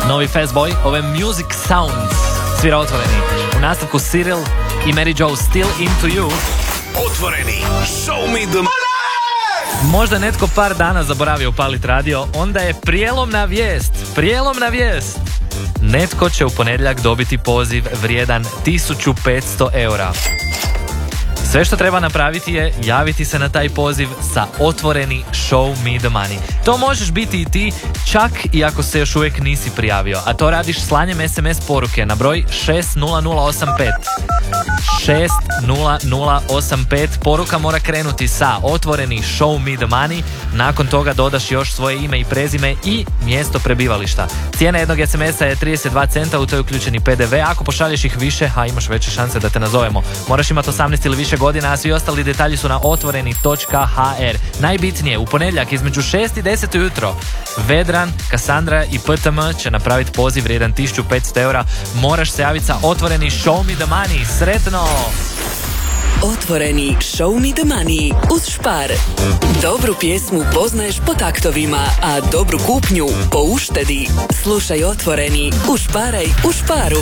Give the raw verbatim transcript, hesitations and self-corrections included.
Novi Fastboy, ovo je Music Sounds, svira Otvoreni. U nastavku Cyril i Mary Jo, Still Into You. Otvoreni, show me the money! Možda netko par dana zaboravio upalit radio, onda je prijelomna vijest, prijelomna vijest. Netko će u ponedjeljak dobiti poziv vrijedan tisuću petsto eura. Sve što treba napraviti je javiti se na taj poziv sa Otvoreni Show Me The Money. To možeš biti i ti, čak i ako se još uvijek nisi prijavio, a to radiš slanjem es em es poruke na broj šest nula nula osam pet. šest nula nula osam pet. Poruka mora krenuti sa Otvoreni Show Me The Money. Nakon toga dodaš još svoje ime i prezime i mjesto prebivališta. Cijena jednog es em esa je trideset dva centa, u to je uključeni pe de ve. Ako pošalješ ih više, ha, imaš veće šanse da te nazovemo. Moraš imati osamnaest ili više godina, a svi ostali detalji su na otvoreni točka ha er. Najbitnije, u ponedjeljak između šest i deset ujutro Vedran, Kassandra i pe te em će napraviti poziv vrijedan tisuću petsto eura. Moraš se javiti sa Otvoreni Show Me The Money. Sretno! Otvoreni Show Me The Money uz Spar. Dobru pjesmu poznaješ po taktovima, a dobru kupnju po uštedi. Slušaj Otvoreni, ušparaj u Sparu.